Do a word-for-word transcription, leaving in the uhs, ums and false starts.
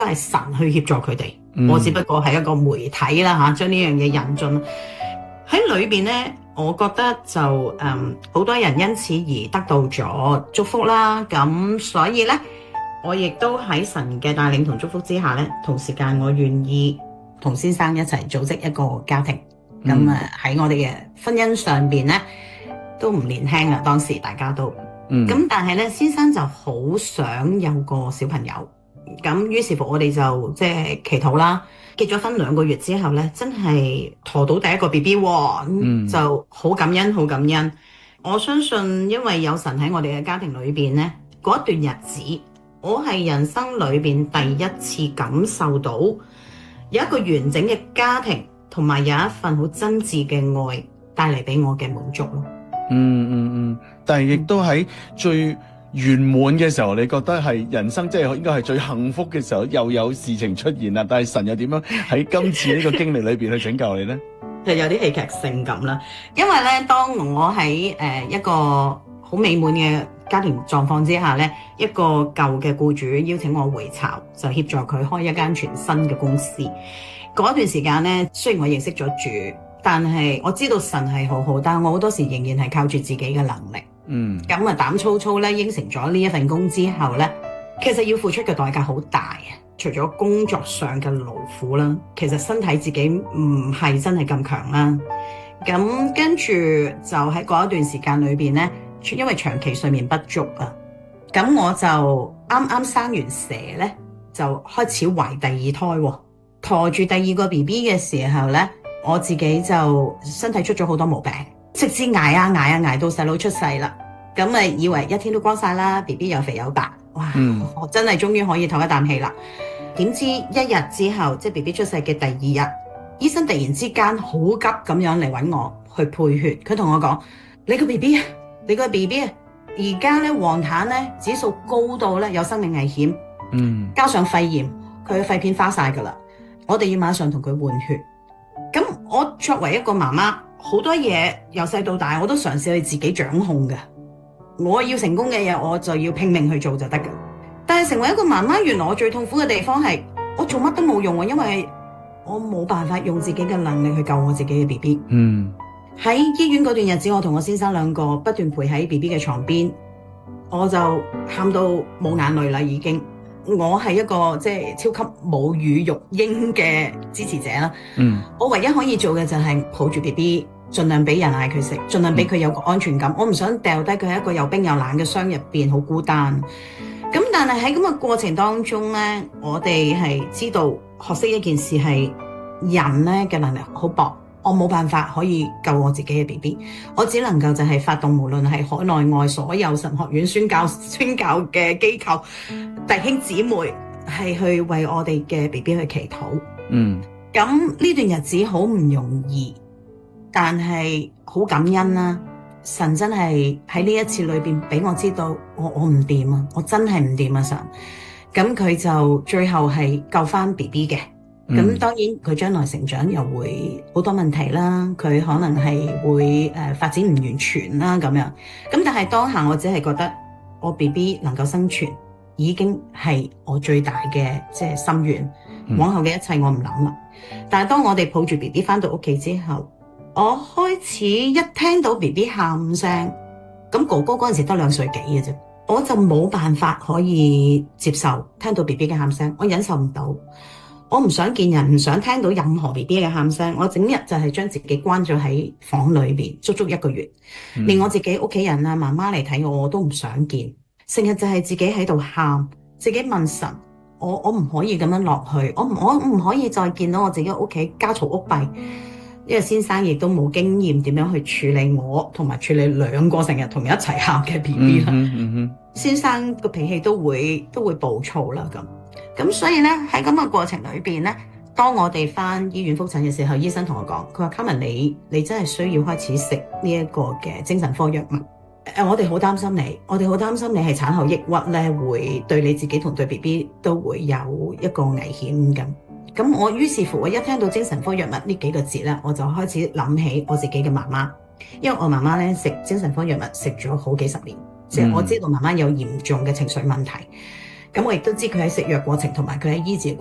都係神去協助佢哋， 嗯、 我只不過係一個媒體啦嚇，將呢樣嘢引進喺裏邊咧。我覺得就誒好多人因此而得到咗祝福啦，咁所以咧，我亦都喺神嘅帶領同祝福之下咧，同時間我願意同先生一齊組織一個家庭，咁啊喺我哋嘅婚姻上邊咧都唔年輕啦，當時大家都，咁、嗯、但係咧先生就好想有個小朋友，咁於是乎我哋就即係祈禱啦。結咗婚兩個月之後咧，真係陀到第一個 B B 喎，嗯、就好感恩，好感恩。我相信，因為有神喺我哋嘅家庭裏邊咧，嗰一段日子，我係人生裏邊第一次感受到有一個完整嘅家庭，同埋有一份好真摯嘅愛帶嚟俾我嘅滿足咯。 嗯嗯嗯，但係亦都喺最圓滿嘅時候，你覺得係人生即係應該係最幸福嘅時候，又有事情出現啦。但係神又點樣喺今次呢個經歷裏邊去拯救你呢？ 就有啲戲劇性咁啦。因為咧，當我喺誒一個好美滿嘅家庭狀況之下咧，一個舊嘅僱主邀請我回巢，就協助佢開一間全新嘅公司。嗰段時間咧，雖然我認識咗主，但係我知道神係好好，但係我好多時仍然係靠住自己嘅能力。嗯，咁啊膽粗粗咧應承咗呢一份工之後咧，其實要付出嘅代價好大啊！除咗工作上嘅勞苦啦，其實身體自己唔係真係咁強啦。咁跟住就喺嗰一段時間裏邊咧，因為長期睡眠不足啊，咁我就啱啱生完蛇咧，就開始懷第二胎喎。陀住第二個 B B 嘅時候咧，我自己就身體出咗好多毛病。直至捱啊捱啊捱到細佬出世啦，咁咪以為一天都光晒啦 ，B B 又肥又白，哇！嗯、我真係終於可以唞一啖氣啦。點知一日之後，即係 B B 出世嘅第二日，醫生突然之間好急咁樣嚟揾我去配血，佢同我講：你個 B B 啊，你個 B B 啊，而家咧黃疸咧指數高到咧有生命危險，嗯，加上肺炎，佢嘅肺片花晒噶啦，我哋要馬上同佢換血。咁我作為一個媽媽，好多嘢由細到大我都嘗試去自己掌控嘅，我要成功嘅嘢我就要拼命去做就得㗎。但係成為一個媽媽，原來我最痛苦嘅地方係我做乜都冇用啊，因為我冇辦法用自己嘅能力去救我自己嘅 B B。嗯，喺醫院嗰段日子，我同我先生兩個不斷陪喺 B B 嘅床邊，我就喊到冇眼淚啦已經。我係一個即係超級母乳育嬰嘅支持者啦。嗯，我唯一可以做嘅就係抱住 B B， 盡量俾人嗌佢食，盡量俾佢有個安全感。嗯、我唔想掉低佢喺一個又冰又冷嘅箱入邊，好孤單。咁但係喺咁嘅過程當中咧，我哋係知道學識一件事係人咧嘅能力好薄，我冇辦法可以救我自己嘅 B B， 我只能夠就係發動無論係海內外所有神學院宣教宣教嘅機構弟兄姊妹係去為我哋嘅 B B 去祈禱。嗯，咁呢段日子好唔容易，但係好感恩啦。神真係喺呢一次裏邊俾我知道我我唔掂啊，我真係唔掂啊神。咁佢就最後係救翻 B B 嘅。咁、嗯、當然佢將來成長又會好多問題啦，佢可能係會誒、呃、發展唔完全啦咁樣。咁但係當下我只係覺得我 B B 能夠生存已經係我最大嘅即係心願，往後嘅一切我唔諗啦。但係當我哋抱住 B B 翻到屋企之後，我開始一聽到 B B 喊聲，咁哥哥嗰陣時得兩歲幾嘅啫，我就冇辦法可以接受聽到 B B 嘅喊聲，我忍受唔到。我唔想見人，唔想聽到任何 B B 嘅喊聲。我整日就係將自己關咗喺房裏邊，足足一個月，嗯、連我自己屋企人啊、媽媽嚟睇我，我都唔想見。成日就係自己喺度喊，自己問神：我我唔可以咁樣落去，我唔我唔可以再見到我自己屋企家嘈屋閉。因為先生亦都冇經驗點樣去處理我，同埋處理兩個成日同一齊喊嘅 B B 啦。嗯嗯嗯、先生個脾氣都會都會暴躁啦咁。咁所以咧喺咁嘅過程裏邊咧，當我哋翻醫院復診嘅時候，醫生同我講，佢話：Carmen，你你真係需要開始食呢一個嘅精神科藥物。誒，我哋好擔心你，我哋好擔心你係產後抑鬱咧，會對你自己同對 B B 都會有一個危險咁。咁我於是乎，我一聽到精神科藥物呢幾個字咧，我就開始諗起我自己嘅媽媽，因為我媽媽咧食精神科藥物食咗好幾十年，即係、嗯、我知道媽媽有嚴重嘅情緒問題。 咁我亦都知佢喺食藥過程同埋佢喺醫治